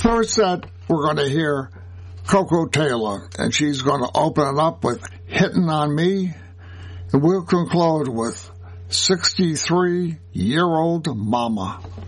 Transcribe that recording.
First set, we're going to hear Koko Taylor, and she's going to open it up with Hitting on Me, and we'll conclude with 63-Year-Old Mama.